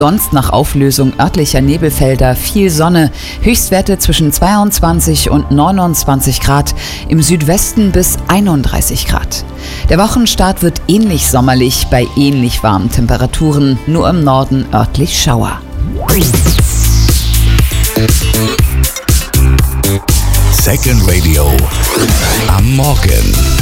Sonst nach Auflösung örtlicher Nebelfelder viel Sonne, Höchstwerte zwischen 22 und 29 Grad, im Südwesten bis 31 Grad. Der Wochenstart wird ähnlich sommerlich bei ähnlich warmen Temperaturen, nur im Norden örtlich Schauer. Second Radio am Morgen.